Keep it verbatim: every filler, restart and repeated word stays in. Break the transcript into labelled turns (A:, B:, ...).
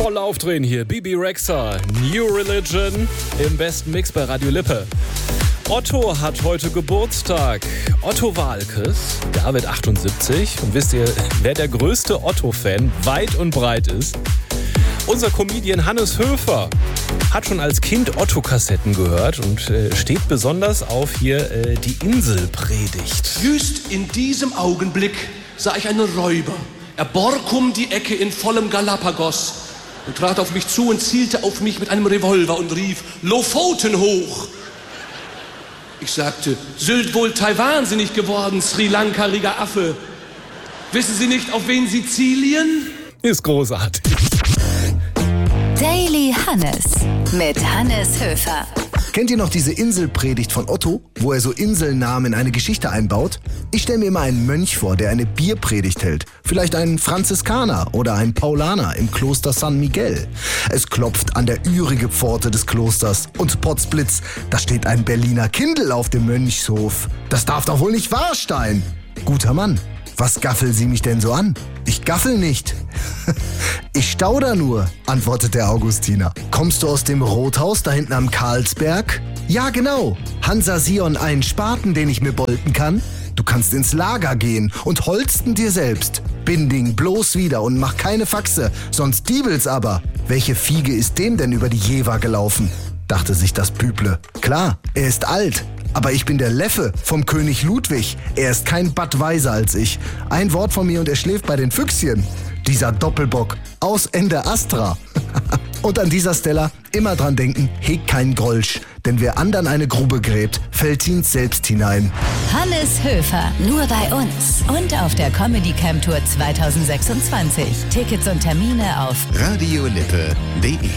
A: Voll aufdrehen hier. Bibi Rexha, New Religion im besten Mix bei Radio Lippe. Otto hat heute Geburtstag. Otto Waalkes, der wird achtundsiebzig. Und wisst ihr, wer der größte Otto-Fan weit und breit ist? Unser Comedian Hannes Höfer hat schon als Kind Otto-Kassetten gehört und äh, steht besonders auf hier äh, die Inselpredigt.
B: Just in diesem Augenblick sah ich einen Räuber. Er borg um die Ecke in vollem Galapagos und trat auf mich zu und zielte auf mich mit einem Revolver und rief, Lofoten hoch! Ich sagte, Sylt wohl Taiwansinnig geworden, Sri Lanka-riger Affe. Wissen Sie nicht, auf wen Sie zielen?
A: Ist großartig.
C: Daily Hannes mit Hannes Höfer.
D: Kennt ihr noch diese Inselpredigt von Otto, wo er so Inselnamen in eine Geschichte einbaut? Ich stelle mir immer einen Mönch vor, der eine Bierpredigt hält. Vielleicht einen Franziskaner oder einen Paulaner im Kloster San Miguel. Es klopft an der ürige Pforte des Klosters und potzblitz, da steht ein Berliner Kindl auf dem Mönchshof. Das darf doch wohl nicht wahr sein. Guter Mann, was gaffel Sie mich denn so an? Ich gaffel nicht. Ich stauder nur, antwortet der Augustiner. Kommst du aus dem Rothaus da hinten am Karlsberg? Ja, genau. Hansa Sion einen Spaten, den ich mir bolten kann? Du kannst ins Lager gehen und holsten dir selbst. Binding bloß wieder und mach keine Faxe, sonst diebel's aber. Welche Fiege ist dem denn über die Jever gelaufen? Dachte sich das Büble. Klar, er ist alt. Aber ich bin der Leffe vom König Ludwig. Er ist kein Bad weiser als ich. Ein Wort von mir und er schläft bei den Füchschen. Dieser Doppelbock aus Ende Astra. Und an dieser Stelle immer dran denken, hegt kein Grolsch. Denn wer andern eine Grube gräbt, fällt ihn selbst hinein.
C: Hannes Höfer, nur bei uns. Und auf der Comedy Camp Tour zwanzig sechsundzwanzig. Tickets und Termine auf
E: radiolippe punkt de